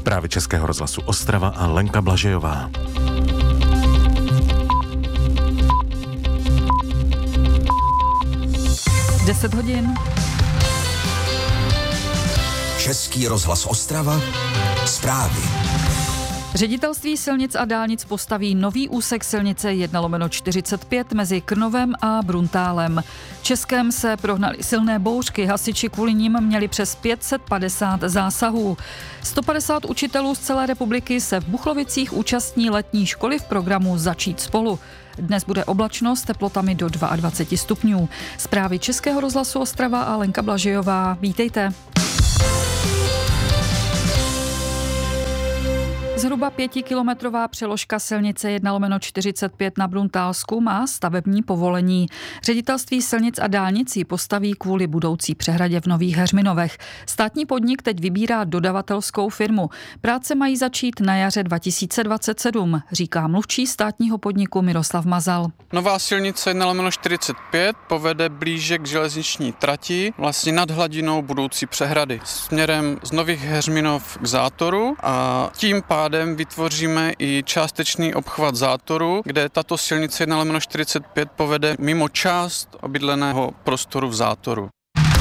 Zprávy Českého rozhlasu Ostrava a Lenka Blažejová. Deset hodin. Český rozhlas Ostrava. Zprávy. Ředitelství silnic a dálnic postaví nový úsek silnice 1/45 mezi Krnovem a Bruntálem. Českém se prohnaly silné bouřky, hasiči kvůli nim měli přes 550 zásahů. 150 učitelů z celé republiky se v Buchlovicích účastní letní školy v programu Začít spolu. Dnes bude oblačno s teplotami do 22 stupňů. Zprávy Českého rozhlasu Ostrava a Lenka Blažejová. Vítejte. Zhruba 5kilometrová přeložka silnice 1/45 na Bruntálsku má stavební povolení. Ředitelství silnic a dálnic ji postaví kvůli budoucí přehradě v Nových Heřminovech. Státní podnik teď vybírá dodavatelskou firmu. Práce mají začít na jaře 2027, říká mluvčí státního podniku Miroslav Mazal. Nová silnice 1/45 povede blíže k železniční trati, vlastně nad hladinou budoucí přehrady, směrem z Nových Heřminov k Zátoru, a tím pádem vytvoříme i částečný obchvat Zátoru, kde tato silnice 1/45 povede mimo část obydleného prostoru v Zátoru.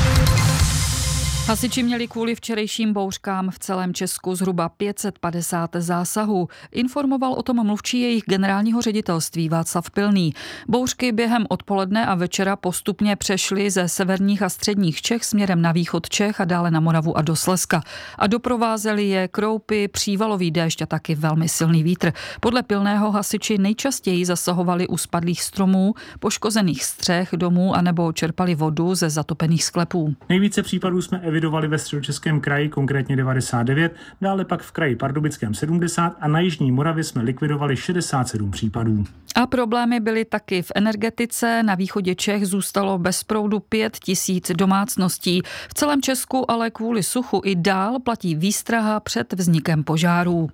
Hasiči měli kvůli včerejším bouřkám v celém Česku zhruba 550 zásahů. Informoval o tom mluvčí jejich generálního ředitelství Václav Pilný. Bouřky během odpoledne a večera postupně přešly ze severních a středních Čech směrem na východ Čech a dále na Moravu a do Slezska. A doprovázely je kroupy, přívalový déšť a taky velmi silný vítr. Podle Pilného hasiči nejčastěji zasahovali u spadlých stromů, poškozených střech domů anebo čerpali vodu ze zatopených sklepů. Nejvíce případů jsme evidovali ve Středočeském kraji, konkrétně 99, dále pak v kraji Pardubickém 70 a na jižní Moravě jsme likvidovali 67 případů. A problémy byly taky v energetice. Na východě Čech zůstalo bez proudu 5 000 domácností. V celém Česku ale kvůli suchu i dál platí výstraha před vznikem požárů.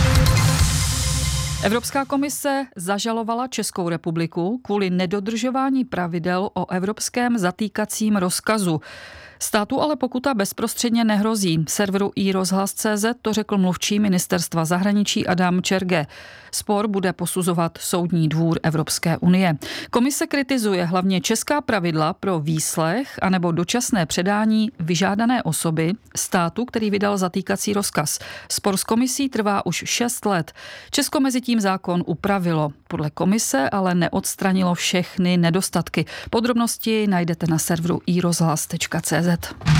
Evropská komise zažalovala Českou republiku kvůli nedodržování pravidel o evropském zatýkacím rozkazu. Státu ale pokuta bezprostředně nehrozí. Serveru iRozhlas.cz to řekl mluvčí ministerstva zahraničí Adam Čerge. Spor bude posuzovat Soudní dvůr Evropské unie. Komise kritizuje hlavně česká pravidla pro výslech anebo dočasné předání vyžádané osoby státu, který vydal zatýkací rozkaz. Spor s komisí trvá už 6 let. Česko mezitím zákon upravilo. Podle komise ale neodstranilo všechny nedostatky. Podrobnosti najdete na serveru iRozhlas.cz.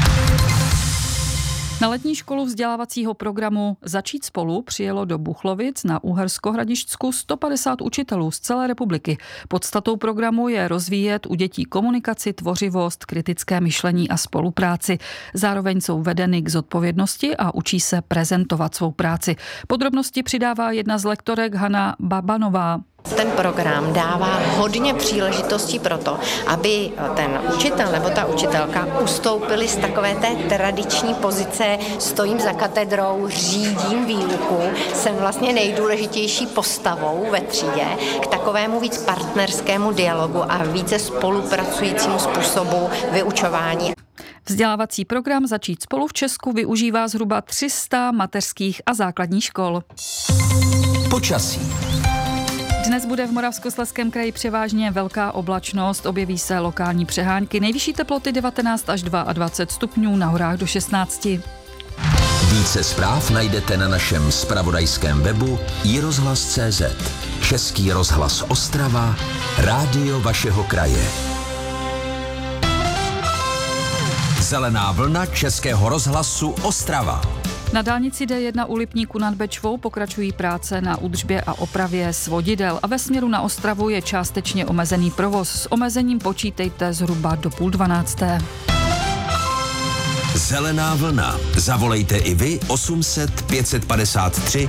Na letní školu vzdělávacího programu Začít spolu přijelo do Buchlovic na Uhersko-Hradišťsku 150 učitelů z celé republiky. Podstatou programu je rozvíjet u dětí komunikaci, tvořivost, kritické myšlení a spolupráci. Zároveň jsou vedeny k zodpovědnosti a učí se prezentovat svou práci. Podrobnosti přidává jedna z lektorek Hana Babanová. Ten program dává hodně příležitostí pro to, aby ten učitel nebo ta učitelka ustoupili z takové té tradiční pozice, stojím za katedrou, řídím výuku, jsem vlastně nejdůležitější postavou ve třídě, k takovému víc partnerskému dialogu a více spolupracujícímu způsobu vyučování. Vzdělávací program Začít spolu v Česku využívá zhruba 300 mateřských a základních škol. Počasí. Dnes bude v Moravskoslezském kraji převážně velká oblačnost, objeví se lokální přehánky, nejvyšší teploty 19 až 22 stupňů, na horách do 16. Více zpráv najdete na našem zpravodajském webu iRozhlas.cz. Český rozhlas Ostrava, rádio vašeho kraje. Zelená vlna Českého rozhlasu Ostrava. Na dálnici D1 u Lipníku nad Bečvou pokračují práce na údržbě a opravě svodidel a ve směru na Ostravu je částečně omezený provoz. S omezením počítejte zhruba do 11:30. Zelená vlna. Zavolejte i vy 800 553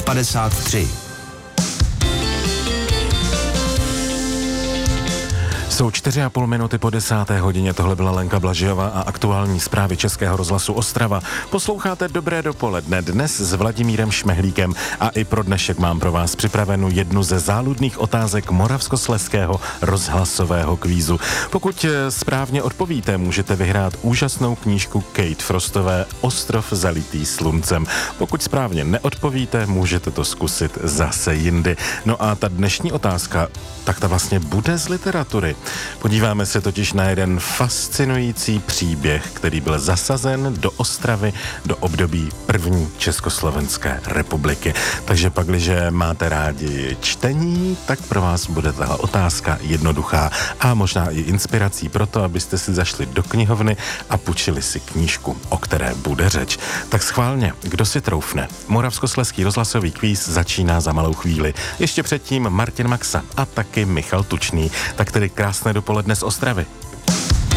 553. Jsou 4,5 minuty po 10. hodině, tohle byla Lenka Blažejová a aktuální zprávy Českého rozhlasu Ostrava. Posloucháte Dobré dopoledne dnes s Vladimírem Šmehlíkem a i pro dnešek mám pro vás připravenou jednu ze záludných otázek Moravskoslezského rozhlasového kvízu. Pokud správně odpovíte, můžete vyhrát úžasnou knížku Kate Frostové Ostrov zalitý sluncem. Pokud správně neodpovíte, můžete to zkusit zase jindy. No a ta dnešní otázka, tak ta vlastně bude z literatury. Podíváme se totiž na jeden fascinující příběh, který byl zasazen do Ostravy do období první Československé republiky. Takže pakliže máte rádi čtení, tak pro vás bude tahle otázka jednoduchá a možná i inspirací pro to, abyste si zašli do knihovny a půjčili si knížku, o které bude řeč. Tak schválně, kdo si troufne? Moravskoslezský rozhlasový kvíz začíná za malou chvíli. Ještě předtím Martin Maxa a taky Michal Tučný. Tak tedy krásné dopoledne z Ostravy.